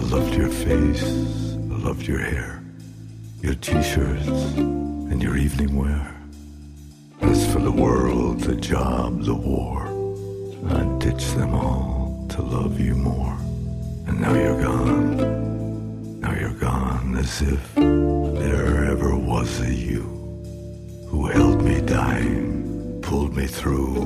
loved your face, I loved your hair, your t-shirts and your evening wear. As for the world, the job, the war, I'd ditch them all to love you more. And now you're gone, now you're gone, as if there ever was a you who held me dying, pulled me through,